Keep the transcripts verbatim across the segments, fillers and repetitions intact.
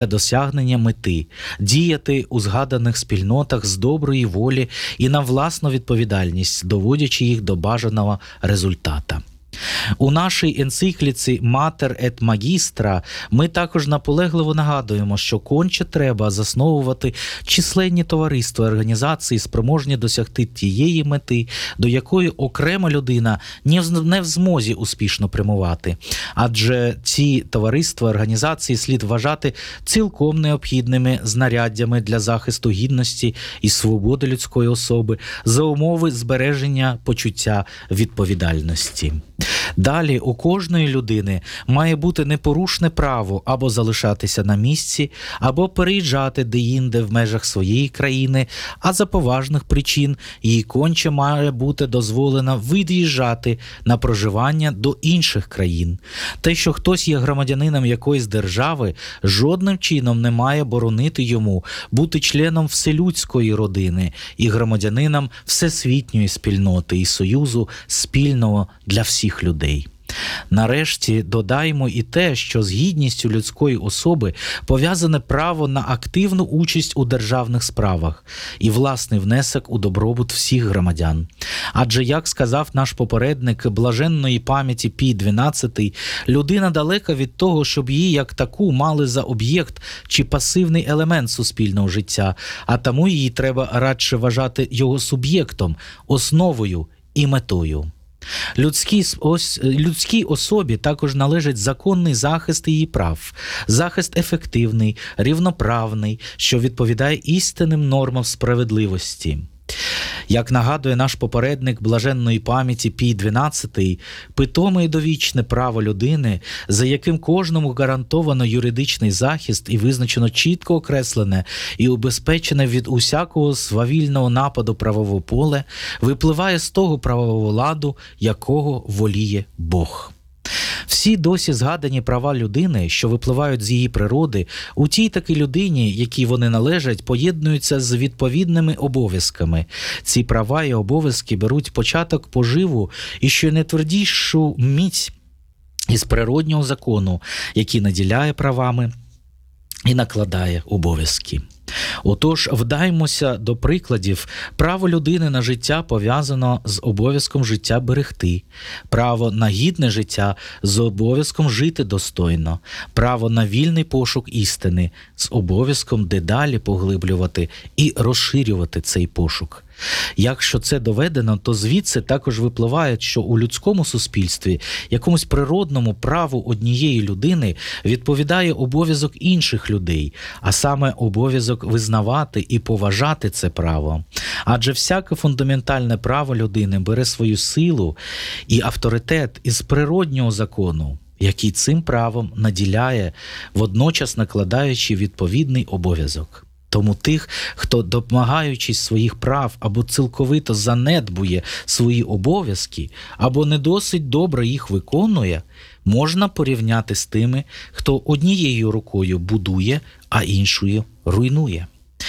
досягнення мети, діяти у згаданих спільнотах з доброї волі і на власну відповідальність, доводячи їх до бажаного результата. У нашій енцикліці «Матер ет Магістра» ми також наполегливо нагадуємо, що конче треба засновувати численні товариства і організації, спроможні досягти тієї мети, до якої окрема людина не в змозі успішно прямувати. Адже ці товариства і організації слід вважати цілком необхідними знаряддями для захисту гідності і свободи людської особи за умови збереження почуття відповідальності. Далі у кожної людини має бути непорушне право або залишатися на місці, або переїжджати деінде в межах своєї країни, а за поважних причин їй конче має бути дозволено від'їжджати на проживання до інших країн. Те, що хтось є громадянином якоїсь держави, жодним чином не має боронити йому бути членом вселюдської родини і громадянином всесвітньої спільноти і союзу спільного для всіх людей. Нарешті додаймо і те, що з гідністю людської особи пов'язане право на активну участь у державних справах і власний внесок у добробут всіх громадян. Адже, як сказав наш попередник блаженної пам'яті Пій дванадцятий, людина далека від того, щоб її як таку мали за об'єкт чи пасивний елемент суспільного життя, а тому її треба радше вважати його суб'єктом, основою і метою. Людській, ось, людській особі також належить законний захист її прав, захист ефективний, рівноправний, що відповідає істинним нормам справедливості. Як нагадує наш попередник блаженної пам'яті Пій дванадцятий, питоме і довічне право людини, за яким кожному гарантовано юридичний захист і визначено чітко окреслене і убезпечене від усякого свавільного нападу правового поле, випливає з того правового ладу, якого воліє Бог. Всі досі згадані права людини, що випливають з її природи, у тій такій людині, якій вони належать, поєднуються з відповідними обов'язками. Ці права і обов'язки беруть початок поживу і що найтвердішу міць із природнього закону, який наділяє правами і накладає обов'язки. Отож, вдаймося до прикладів. Право людини на життя пов'язано з обов'язком життя берегти, право на гідне життя з обов'язком жити достойно, право на вільний пошук істини з обов'язком дедалі поглиблювати і розширювати цей пошук. Якщо це доведено, то звідси також випливає, що у людському суспільстві якомусь природному праву однієї людини відповідає обов'язок інших людей, а саме обов'язок визнавати і поважати це право. Адже всяке фундаментальне право людини бере свою силу і авторитет із природнього закону, який цим правом наділяє, водночас накладаючи відповідний обов'язок. Тому тих, хто, домагаючись своїх прав або цілковито занедбує свої обов'язки, або не досить добре їх виконує, можна порівняти з тими, хто однією рукою будує, а іншою руйнує.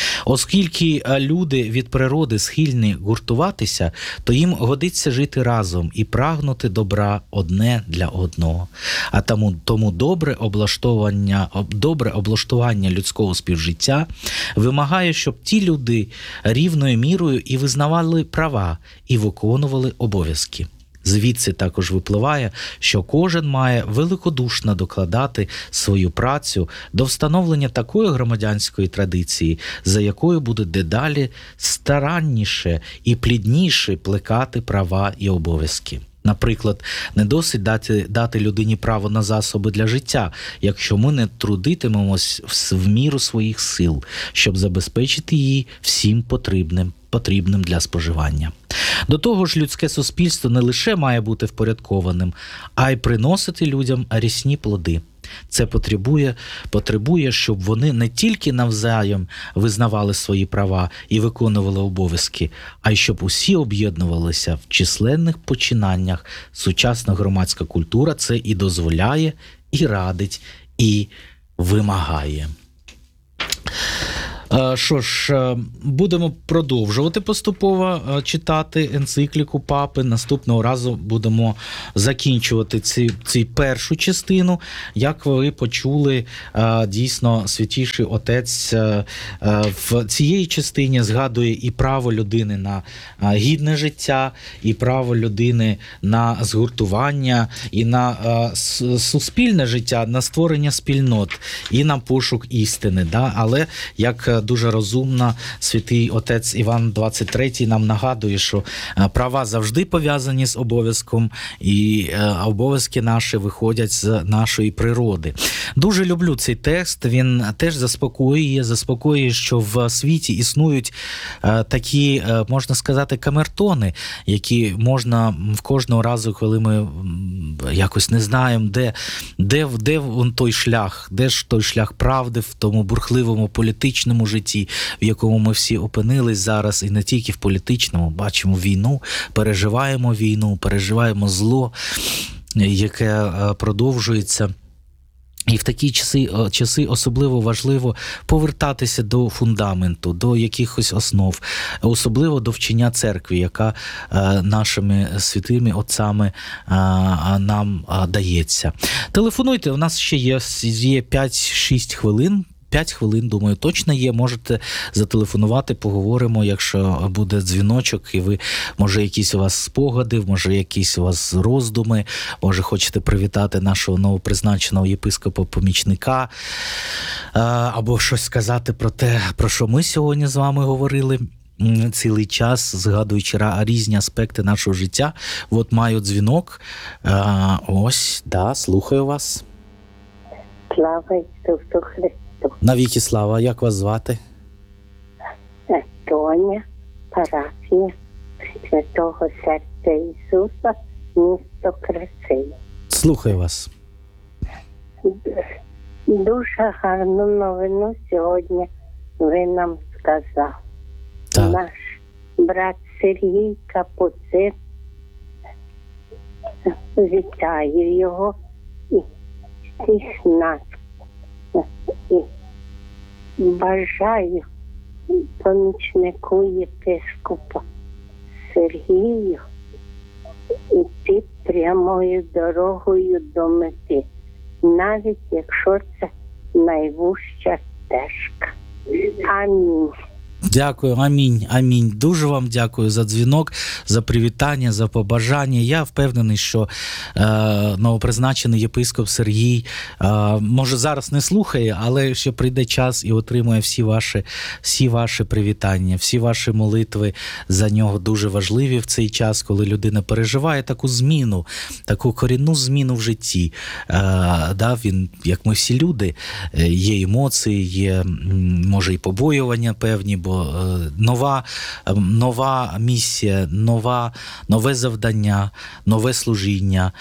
Оскільки люди від природи схильні гуртуватися, то їм годиться жити разом і прагнути добра одне для одного. А тому, тому добре облаштування, добре облаштування людського співжиття вимагає, щоб ті люди рівною мірою і визнавали права, і виконували обов'язки. Звідси також випливає, що кожен має великодушно докладати свою працю до встановлення такої громадянської традиції, за якою буде дедалі старанніше і плідніше плекати права і обов'язки. Наприклад, не досить дати, дати людині право на засоби для життя, якщо ми не трудитимемось в міру своїх сил, щоб забезпечити її всім потрібним, потрібним для споживання. До того ж, людське суспільство не лише має бути впорядкованим, а й приносити людям рясні плоди. Це потребує, потребує, щоб вони не тільки навзаєм визнавали свої права і виконували обов'язки, а й щоб усі об'єднувалися в численних починаннях. Сучасна громадська культура це і дозволяє, і радить, і вимагає. Е, Що ж, е, будемо продовжувати поступово е, читати енцикліку папи. Наступного разу будемо закінчувати ці, ці першу частину. Як ви почули, е, дійсно, Святіший Отець е, е, в цієї частині згадує і право людини на е, гідне життя, і право людини на згуртування, і на е, с- суспільне життя, на створення спільнот, і на пошук істини. Да? Але як дуже розумно святий отець Іван двадцять третій нам нагадує, що права завжди пов'язані з обов'язком, і обов'язки наші виходять з нашої природи. Дуже люблю цей текст, він теж заспокоює, заспокоює, що в світі існують такі, можна сказати, камертони, які можна в кожного разу, коли ми якось не знаємо, де, де, де той шлях, де ж той шлях правди в тому бурхливому політичному житті, в якому ми всі опинились зараз, і не тільки в політичному, бачимо війну, переживаємо війну, переживаємо зло, яке продовжується. І в такі часи, часи особливо важливо повертатися до фундаменту, до якихось основ, особливо до вчення церкви, яка нашими святими отцями нам дається. Телефонуйте, у нас ще є, є п'ять-шість хвилин. П'ять хвилин, думаю, точно є. Можете зателефонувати, поговоримо, якщо буде дзвіночок, і ви, може, якісь у вас спогади, може, якісь у вас роздуми, може, хочете привітати нашого новопризначеного єпископа-помічника, або щось сказати про те, про що ми сьогодні з вами говорили цілий час, згадуючи різні аспекти нашого життя. От маю дзвінок. Ось, да, слухаю вас. Слава Ісусу Христу. Навіки слава. Як вас звати? Тоня, парафія Святого Серця Ісуса, місто Красиль. Слухаю вас. Дуже гарну новину сьогодні ви нам сказали. Так. Наш брат Сергій Капуцин, вітаю його і всіх нас. І бажаю помічнику єпископа Сергію іти прямою дорогою до мети, навіть якщо це найвужча стежка. Амінь. Дякую, амінь, амінь. Дуже вам дякую за дзвінок, за привітання, за побажання. Я впевнений, що е, новопризначений єпископ Сергій, е, може, зараз не слухає, але ще прийде час і отримує всі ваші, всі ваші привітання, всі ваші молитви за нього дуже важливі в цей час, коли людина переживає таку зміну, таку корінну зміну в житті. Е, да, він, як ми всі люди, є емоції, є, може, і побоювання певні, бо нова, нова місія, нова, нове завдання, нове служіння,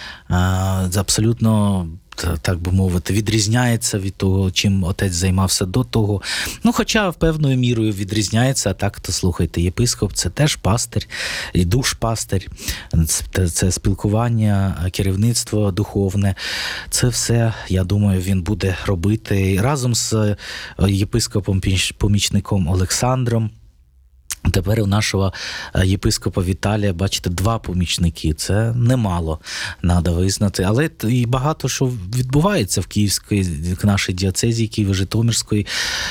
абсолютно, так би мовити, відрізняється від того, чим отець займався до того. Ну, хоча певною мірою відрізняється, а так, то слухайте, єпископ – це теж пастир, і душ-пастир, це, це спілкування, керівництво духовне. Це все, я думаю, він буде робити разом з єпископом-помічником Олександром. Тепер у нашого єпископа Віталія, бачите, два помічники. Це немало, треба визнати. Але і багато що відбувається в Київській, в нашій діацезі Києво-Житомирської.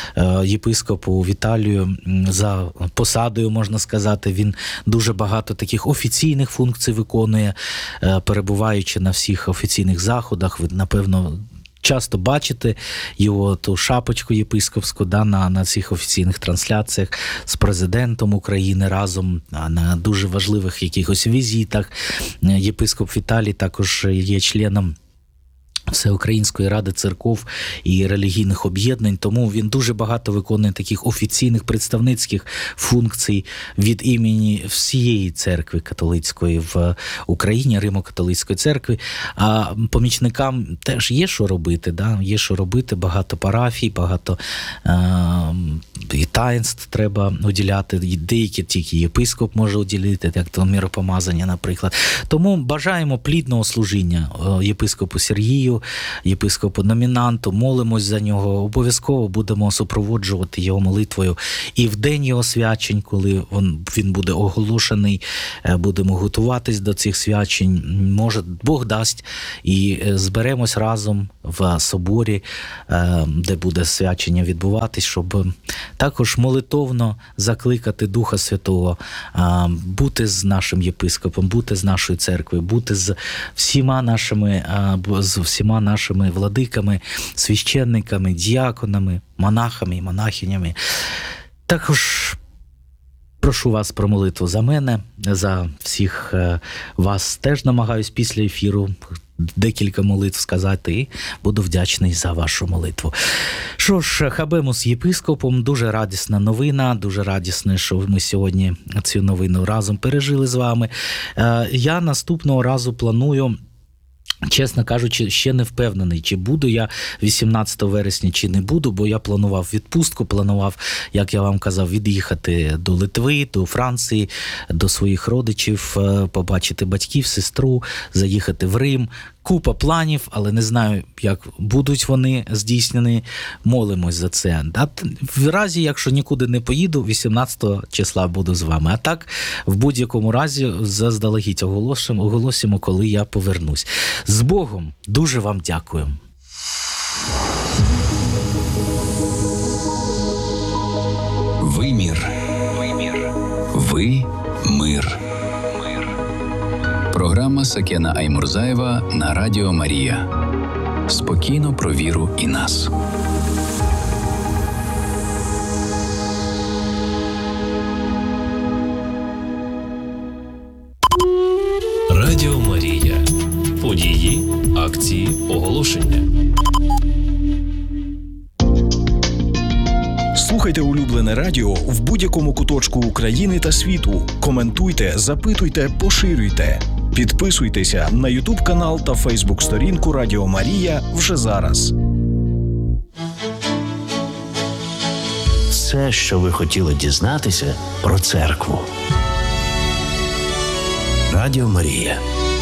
Єпископу Віталію за посадою, можна сказати, він дуже багато таких офіційних функцій виконує, перебуваючи на всіх офіційних заходах. Ви, напевно, часто бачите його ту шапочку єпископську, да, на, на цих офіційних трансляціях з президентом України разом, на дуже важливих якихось візитах. Єпископ Віталій також є членом Всеукраїнської ради церков і релігійних об'єднань, тому він дуже багато виконує таких офіційних представницьких функцій від імені всієї церкви католицької в Україні, Римо-католицької церкви. А помічникам теж є що робити, да? Є що робити, багато парафій, багато е- і таїнств треба уділяти, деякі тільки єпископ може уділити, як то миропомазання, наприклад. Тому бажаємо плідного служіння єпископу Сергію, молитву єпископу номінанту, молимось за нього, обов'язково будемо супроводжувати його молитвою і в день його свячень, коли він буде оголошений, будемо готуватись до цих свячень. Може, Бог дасть, і зберемось разом в соборі, де буде свячення відбуватись, щоб також молитовно закликати Духа Святого бути з нашим єпископом, бути з нашою церквою, бути з всіма нашими, з всіма нашими владиками, священниками, діаконами, монахами і монахинями. Також прошу вас про молитву за мене, за всіх вас теж намагаюсь після ефіру декілька молитв сказати, і буду вдячний за вашу молитву. Що ж, хабемо з єпископом, дуже радісна новина, дуже радісне, що ми сьогодні цю новину разом пережили з вами. Я наступного разу планую, чесно кажучи, ще не впевнений, чи буду я вісімнадцятого вересня, чи не буду, бо я планував відпустку, планував, як я вам казав, від'їхати до Литви, до Франції, до своїх родичів, побачити батьків, сестру, заїхати в Рим. Купа планів, але не знаю, як будуть вони здійснені. Молимось за це. В разі, якщо нікуди не поїду, вісімнадцятого числа буду з вами. А так, в будь-якому разі, заздалегідь оголосимо, оголосимо, коли я повернусь. З Богом! Дуже вам дякую. Вимір. Вимір. Ви мир. Програма Сакена Аймурзаєва на Радіо Марія. Спокійно про віру і нас. Радіо Марія. Події, акції, оголошення. Слухайте улюблене радіо в будь-якому куточку України та світу. Коментуйте, запитуйте, поширюйте. Підписуйтеся на ютуб-канал та фейсбук-сторінку Радіо Марія вже зараз. Все, що ви хотіли дізнатися про церкву. Радіо Марія.